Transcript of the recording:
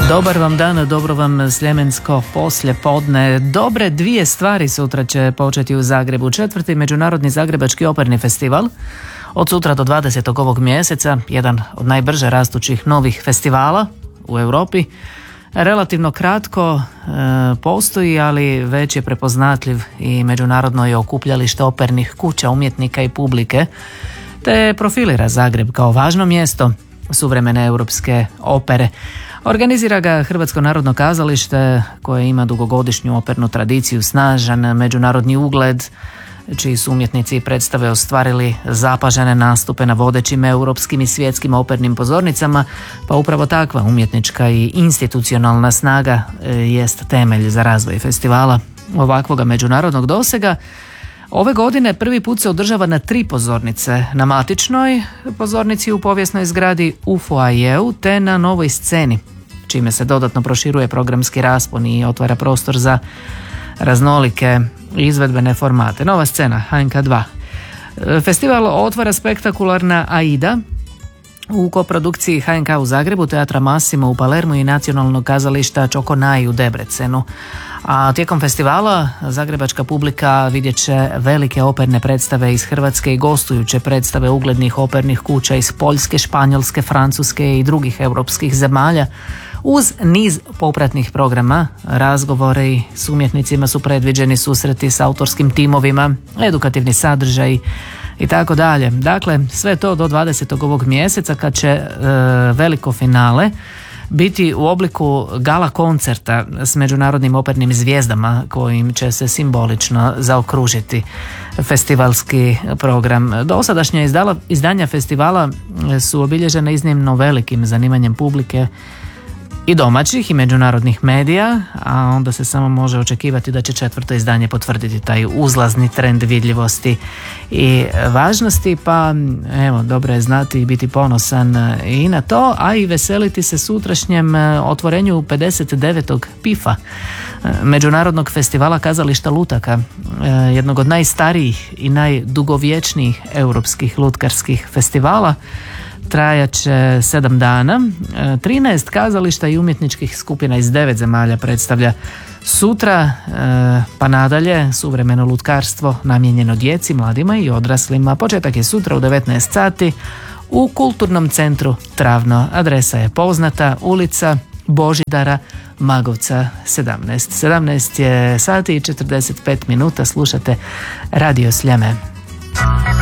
Dobar vam dan, dobro vam sljemensko poslje podne. Dobre dvije stvari sutra će početi u Zagrebu. 4. Međunarodni zagrebački operni festival od sutra do 20. ovog mjeseca, jedan od najbrže rastućih novih festivala u Europi. Relativno kratko postoji, ali već je prepoznatljiv i međunarodno je okupljalište opernih kuća, umjetnika i publike, te profilira Zagreb kao važno mjesto suvremene europske opere. Organizira ga Hrvatsko narodno kazalište koje ima dugogodišnju opernu tradiciju, snažan međunarodni ugled, čiji su umjetnici i predstave ostvarili zapažene nastupe na vodećim europskim i svjetskim opernim pozornicama, pa upravo takva umjetnička i institucionalna snaga jest temelj za razvoj festivala ovakvoga međunarodnog dosega. Ove godine prvi put se održava na 3 pozornice, na matičnoj pozornici u povijesnoj zgradi u foajeu te na novoj sceni, čime se dodatno proširuje programski raspon i otvara prostor za raznolike izvedbene formate. Nova scena HNK 2. Festival otvara spektakularna Aida u koprodukciji HNK u Zagrebu, Teatra Massimo u Palermu i Nacionalnog kazališta Čokonai u Debrecenu. A tijekom festivala zagrebačka publika vidjet će velike operne predstave iz Hrvatske i gostujuće predstave uglednih opernih kuća iz Poljske, Španjolske, Francuske i drugih europskih zemalja, uz niz popratnih programa. Razgovori s umjetnicima su predviđeni, susreti s autorskim timovima, edukativni sadržaj i tako dalje. Dakle, sve to do 20. ovog mjeseca, kad će veliko finale biti u obliku gala koncerta s međunarodnim opernim zvijezdama kojim će se simbolično zaokružiti festivalski program. Dosadašnja izdanja festivala su obilježena iznimno velikim zanimanjem publike i domaćih i međunarodnih medija, a onda se samo može očekivati da će 4. izdanje potvrditi taj uzlazni trend vidljivosti i važnosti, pa evo, dobro je znati i biti ponosan i na to, a i veseliti se sutrašnjem otvorenju 59. PIF-a, Međunarodnog festivala kazališta lutaka, jednog od najstarijih i najdugovječnijih europskih lutkarskih festivala. Trajat će 7 dana, 13 kazališta i umjetničkih skupina iz 9 zemalja predstavlja sutra, pa nadalje suvremeno lutkarstvo namijenjeno djeci, mladima i odraslima. Početak je sutra u 19 sati u Kulturnom centru Travno. Adresa je poznata, ulica Božidara Magovca 17. 17 je sati i 45 minuta, slušate Radio Sljeme.